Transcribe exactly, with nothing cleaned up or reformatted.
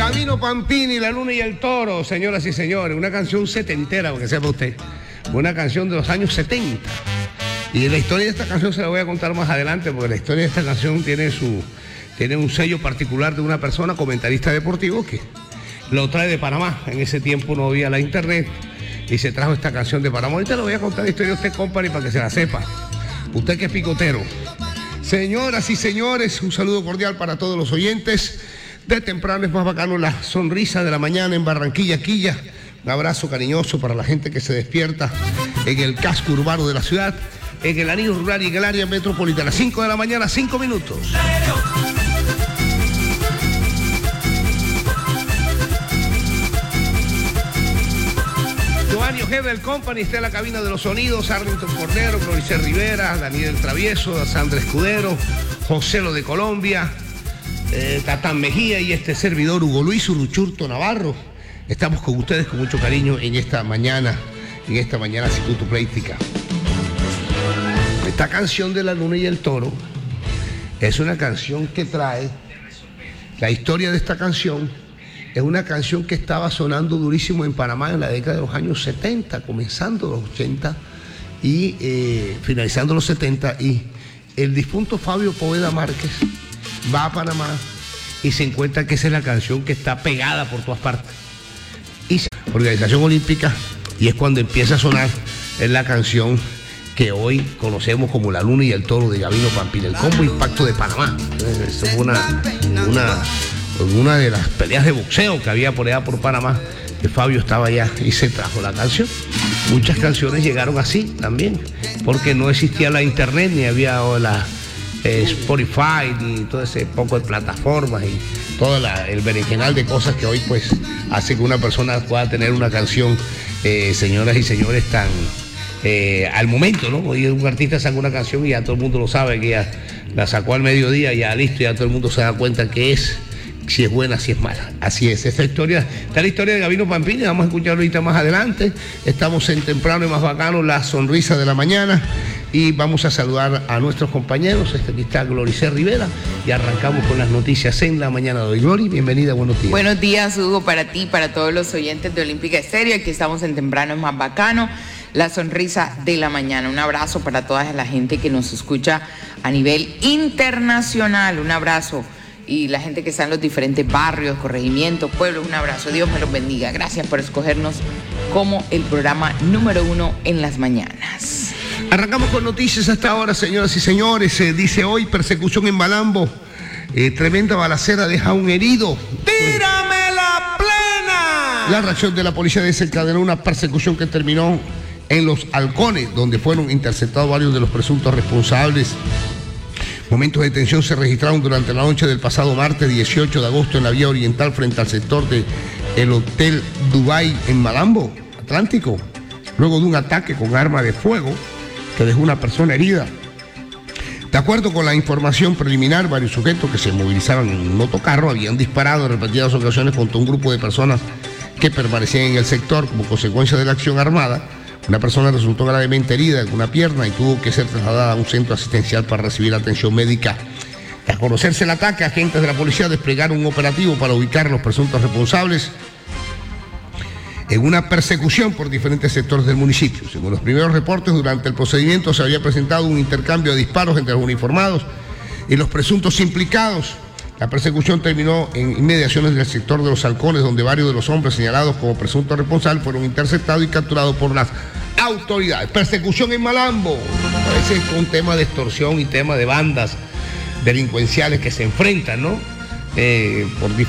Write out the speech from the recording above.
Gabino Pampini, La Luna y el Toro, señoras y señores. Una canción setentera, porque sepa usted. Una canción de los años setenta. Y la historia de esta canción se la voy a contar más adelante, porque la historia de esta canción tiene su tiene un sello particular de una persona, comentarista deportivo, que lo trae de Panamá. En ese tiempo no había la internet y se trajo esta canción de Panamá. Ahorita le voy a contar la historia de usted, compadre, para que se la sepa. Usted que es picotero. Señoras y señores, un saludo cordial para todos los oyentes. De temprano es más bacano la sonrisa de la mañana en Barranquilla, Quilla. Un abrazo cariñoso para la gente que se despierta en el casco urbano de la ciudad, en el anillo rural y en el área metropolitana. cinco de la mañana, cinco minutos. Giovanni Ojeda del Company está en la cabina de los sonidos. Arlington Cordero, Clorice Rivera, Daniel Travieso, Sandra Escudero, José Lo de Colombia, eh, Tatán Mejía y este servidor Hugo Luis Uruchurto Navarro. Estamos con ustedes con mucho cariño en esta mañana, en esta mañana ciclotupléistica. Esta canción de La Luna y el Toro es una canción que trae, la historia de esta canción es una canción que estaba sonando durísimo en Panamá en la década de los años setenta, comenzando los ochenta y eh, finalizando los setenta, y el difunto Fabio Poveda Márquez va a Panamá y se encuentra que esa es la canción que está pegada por todas partes. Y Organización Olímpica, y es cuando empieza a sonar, es la canción que hoy conocemos como La Luna y el Toro de Gabino Pampini, el combo impacto de Panamá. Esa fue una, una, una de las peleas de boxeo que había por allá por Panamá, que Fabio estaba allá y se trajo la canción. Muchas canciones llegaron así también, porque no existía la internet, ni había la eh, Spotify, ni todo ese poco de plataformas y todo la, el berenjenal de cosas que hoy pues hace que una persona pueda tener una canción, eh, señoras y señores, tan eh, al momento, ¿no? Hoy un artista saca una canción y ya todo el mundo lo sabe, que ya la sacó al mediodía, ya listo, ya todo el mundo se da cuenta que es, si es buena, si es mala. Así es, esta historia, está la historia de Gabino Pampini, vamos a escucharlo ahorita más adelante. Estamos en Temprano y Más Bacano, la sonrisa de la mañana, y vamos a saludar a nuestros compañeros. Este aquí está Glorice Rivera y arrancamos con las noticias en la mañana de hoy. Glori, bienvenida, buenos días. Buenos días, Hugo, para ti, para todos los oyentes de Olímpica Estéreo. Aquí estamos en Temprano y Más Bacano, la sonrisa de la mañana. Un abrazo para toda la gente que nos escucha a nivel internacional. Un abrazo. Y la gente que está en los diferentes barrios, corregimientos, pueblos, un abrazo. Dios me los bendiga. Gracias por escogernos como el programa número uno en las mañanas. Arrancamos con noticias hasta ahora, señoras y señores. Eh, dice hoy, persecución en Malambo. Eh, tremenda balacera deja un herido. ¡Tírame la plena! La reacción de la policía desencadenó una persecución que terminó en Los Halcones, donde fueron interceptados varios de los presuntos responsables. Momentos de tensión se registraron durante la noche del pasado martes dieciocho de agosto en la vía oriental frente al sector del Hotel Dubai en Malambo, Atlántico, luego de un ataque con arma de fuego que dejó una persona herida. De acuerdo con la información preliminar, varios sujetos que se movilizaban en un motocarro habían disparado en repetidas ocasiones contra un grupo de personas que permanecían en el sector. Como consecuencia de la acción armada, una persona resultó gravemente herida en una pierna y tuvo que ser trasladada a un centro asistencial para recibir atención médica. Tras conocerse el ataque, agentes de la policía desplegaron un operativo para ubicar a los presuntos responsables en una persecución por diferentes sectores del municipio. Según los primeros reportes, durante el procedimiento se había presentado un intercambio de disparos entre los uniformados y los presuntos implicados. La persecución terminó en inmediaciones del sector de Los Halcones, donde varios de los hombres señalados como presuntos responsables fueron interceptados y capturados por las autoridades. Persecución en Malambo. Parece que es un tema de extorsión y tema de bandas delincuenciales que se enfrentan, ¿no? Eh, por